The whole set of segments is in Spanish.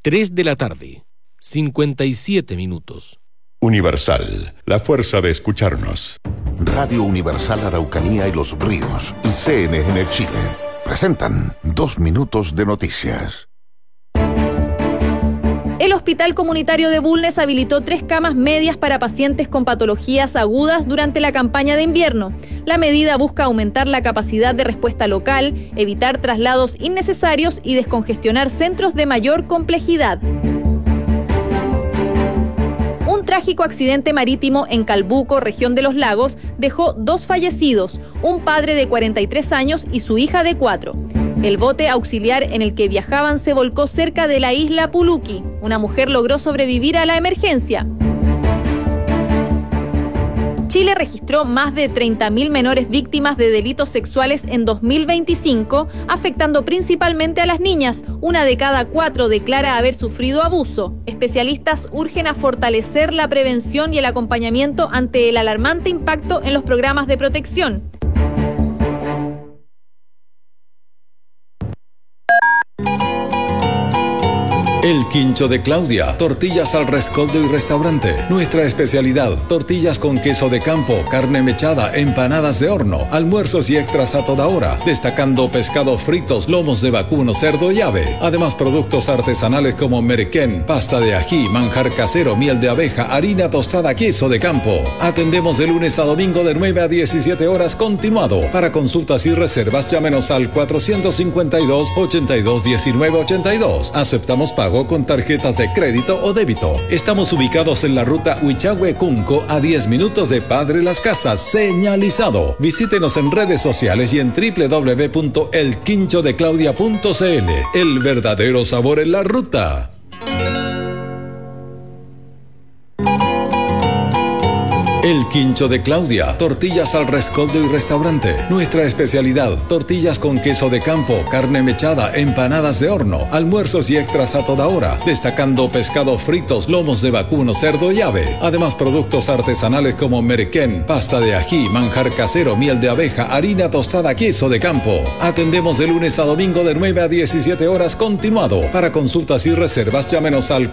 3 de la tarde, 57 minutos. Universal, la fuerza de escucharnos. Radio Universal Araucanía y Los Ríos y CNN Chile presentan 2 minutos de noticias. El Hospital Comunitario de Bulnes habilitó 3 camas medias para pacientes con patologías agudas durante la campaña de invierno. La medida busca aumentar la capacidad de respuesta local, evitar traslados innecesarios y descongestionar centros de mayor complejidad. Un trágico accidente marítimo en Calbuco, región de Los Lagos, dejó 2 fallecidos, un padre de 43 años y su hija de 4. El bote auxiliar en el que viajaban se volcó cerca de la isla Puluqui. Una mujer logró sobrevivir a la emergencia. Chile registró más de 30.000 menores víctimas de delitos sexuales en 2025, afectando principalmente a las niñas. 1 de cada 4 declara haber sufrido abuso. Especialistas urgen a fortalecer la prevención y el acompañamiento ante el alarmante impacto en los programas de protección. El Quincho de Claudia, tortillas al rescoldo y restaurante. Nuestra especialidad, tortillas con queso de campo, carne mechada, empanadas de horno, almuerzos y extras a toda hora, destacando pescados fritos, lomos de vacuno, cerdo y ave. Además, productos artesanales como merquén, pasta de ají, manjar casero, miel de abeja, harina tostada, queso de campo. Atendemos de lunes a domingo de 9 a 17 horas continuado. Para consultas y reservas, llámenos al 452-82-19-82. Aceptamos pago con tarjetas de crédito o débito. Estamos ubicados en la ruta Huichahue-Cunco a 10 minutos de Padre Las Casas, señalizado. Visítenos en redes sociales y en www.elquinchodeclaudia.cl. El verdadero sabor en la ruta. El Quincho de Claudia, tortillas al rescoldo y restaurante. Nuestra especialidad, tortillas con queso de campo, carne mechada, empanadas de horno, almuerzos y extras a toda hora, destacando pescados fritos, lomos de vacuno, cerdo y ave. Además, productos artesanales como merquén, pasta de ají, manjar casero, miel de abeja, harina tostada, queso de campo. Atendemos de lunes a domingo de 9 a 17 horas continuado. Para consultas y reservas, llámenos al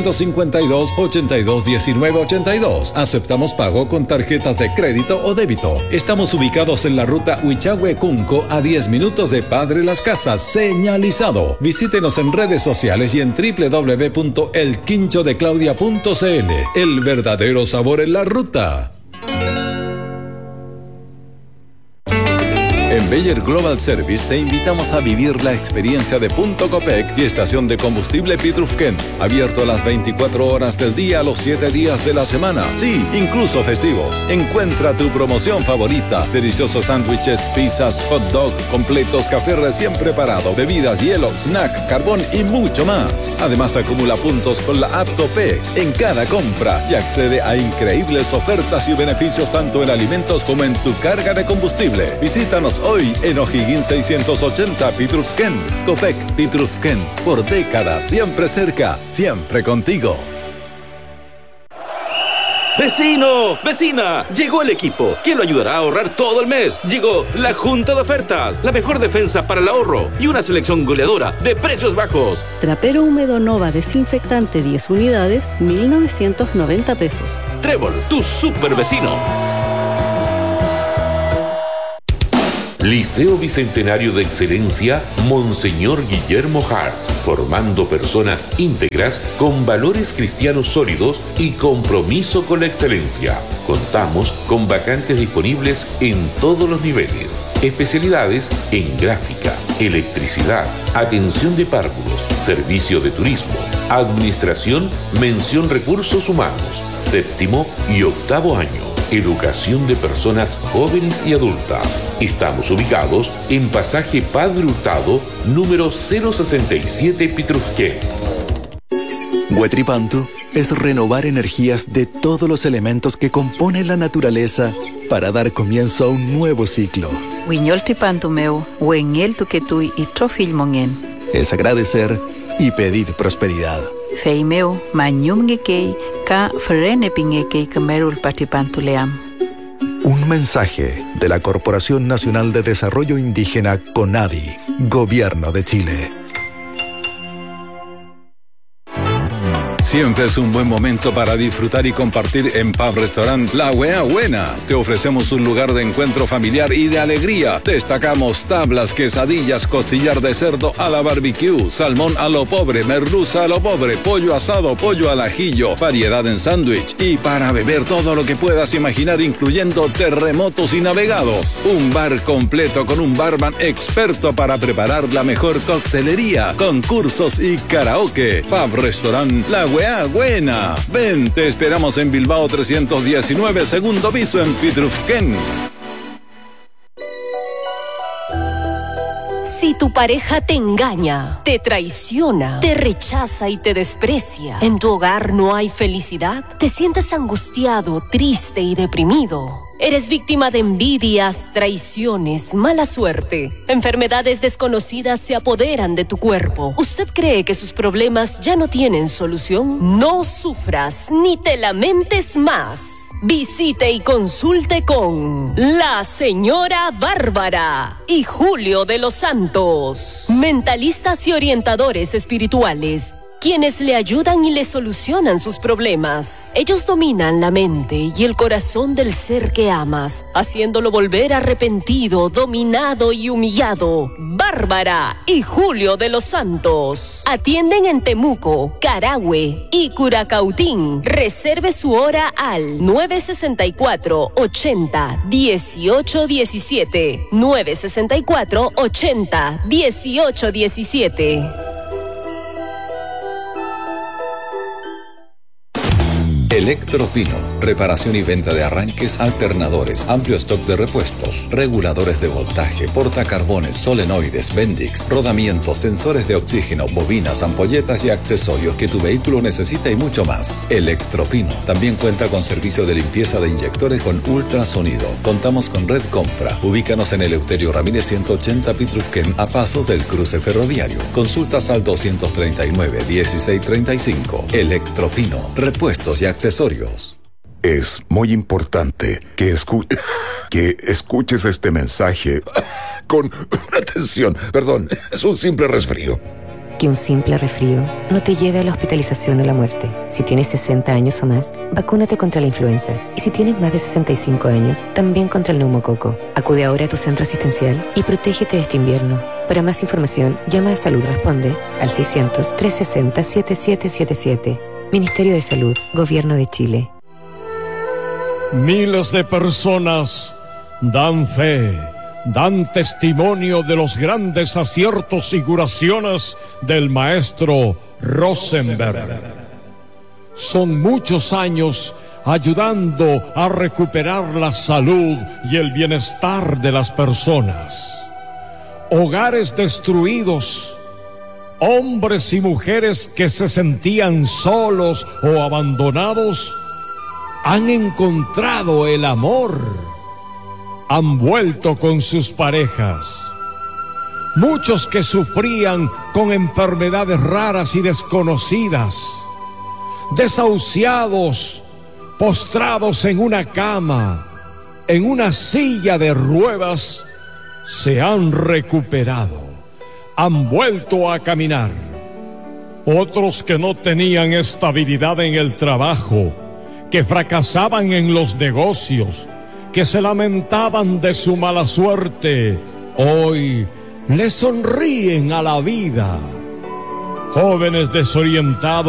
452-82-19-82. Aceptamos pago con tarjetas de crédito o débito. Estamos ubicados en la ruta Huichahue-Cunco a 10 minutos de Padre Las Casas, señalizado. Visítenos en redes sociales y en www.elquinchodeclaudia.cl. El verdadero sabor en la ruta. En Bayer Global Service te invitamos a vivir la experiencia de Punto Copec y estación de combustible Pitrufken, abierto a las 24 horas del día, los 7 días de la semana. Sí, incluso festivos. Encuentra tu promoción favorita: deliciosos sándwiches, pizzas, hot dog, completos, café recién preparado, bebidas, hielo, snack, carbón y mucho más. Además, acumula puntos con la app Copec en cada compra y accede a increíbles ofertas y beneficios tanto en alimentos como en tu carga de combustible. Visítanos hoy en O'Higgins 680 Pitrufken. Copec Pitrufken, por décadas, siempre cerca, siempre contigo. ¡Vecino! ¡Vecina! Llegó el equipo que lo ayudará a ahorrar todo el mes. Llegó la Junta de Ofertas, la mejor defensa para el ahorro y una selección goleadora de precios bajos. Trapero húmedo Nova desinfectante 10 unidades, 1.990 pesos. Trébol, tu super vecino. Liceo Bicentenario de Excelencia Monseñor Guillermo Hart, formando personas íntegras con valores cristianos sólidos y compromiso con la excelencia. Contamos con vacantes disponibles en todos los niveles. Especialidades en gráfica, electricidad, atención de párvulos, servicio de turismo, administración, mención recursos humanos, 7º y 8º año. Educación de personas jóvenes y adultas. Estamos ubicados en Pasaje Padre Hurtado, número 067 Pitrufken. Huetripantu es renovar energías de todos los elementos que componen la naturaleza para dar comienzo a un nuevo ciclo. Huiñoltripantu meu, hueñel tuquetui y trofilmongen. Es agradecer y pedir prosperidad. Feimeu, mañumngekei, ka frenepingekei kemerul patipantuleam. Un mensaje de la Corporación Nacional de Desarrollo Indígena CONADI, Gobierno de Chile. Siempre es un buen momento para disfrutar y compartir en Pub Restaurant La Wea Buena. Te ofrecemos un lugar de encuentro familiar y de alegría. Destacamos tablas, quesadillas, costillar de cerdo a la barbecue, salmón a lo pobre, merluza a lo pobre, pollo asado, pollo al ajillo, variedad en sándwich y para beber todo lo que puedas imaginar, incluyendo terremotos y navegados. Un bar completo con un barman experto para preparar la mejor coctelería, concursos y karaoke. Pub Restaurant La Wea Buena. Ven, te esperamos en Bilbao 319, segundo piso en Pitrufquén. Si tu pareja te engaña, te traiciona, te rechaza y te desprecia, en tu hogar no hay felicidad, te sientes angustiado, triste y deprimido. Eres víctima de envidias, traiciones, mala suerte. Enfermedades desconocidas se apoderan de tu cuerpo. ¿Usted cree que sus problemas ya no tienen solución? No sufras ni te lamentes más. Visite y consulte con la señora Bárbara y Julio de los Santos, mentalistas y orientadores espirituales, quienes le ayudan y le solucionan sus problemas. Ellos dominan la mente y el corazón del ser que amas, haciéndolo volver arrepentido, dominado y humillado. Bárbara y Julio de los Santos atienden en Temuco, Carahue y Curacautín. Reserve su hora al 964-80-1817. 964-80-1817. Electropino, reparación y venta de arranques, alternadores, amplio stock de repuestos, reguladores de voltaje, portacarbones, solenoides, Bendix, rodamientos, sensores de oxígeno, bobinas, ampolletas y accesorios que tu vehículo necesita y mucho más. Electropino también cuenta con servicio de limpieza de inyectores con ultrasonido. Contamos con Red Compra. Ubícanos en Eleuterio Ramírez 180 Pitrufquén, a pasos del cruce ferroviario. Consultas al 239-1635. Electropino, repuestos y accesorios. Es muy importante que escuches este mensaje con atención. Perdón, es un simple resfrío. Que un simple resfrío no te lleve a la hospitalización o la muerte. Si tienes 60 años o más, vacúnate contra la influenza. Y si tienes más de 65 años, también contra el neumococo. Acude ahora a tu centro asistencial y protégete de este invierno. Para más información, llama a Salud Responde al 600-360-7777. Ministerio de Salud, Gobierno de Chile. Miles de personas dan fe, dan testimonio de los grandes aciertos y curaciones del maestro Rosenberg. Son muchos años ayudando a recuperar la salud y el bienestar de las personas. Hogares destruidos, hombres y mujeres que se sentían solos o abandonados, han encontrado el amor, han vuelto con sus parejas. Muchos que sufrían con enfermedades raras y desconocidas, desahuciados, postrados en una cama, en una silla de ruedas, se han recuperado, han vuelto a caminar. Otros que no tenían estabilidad en el trabajo, que fracasaban en los negocios, que se lamentaban de su mala suerte, hoy le sonríen a la vida. Jóvenes desorientados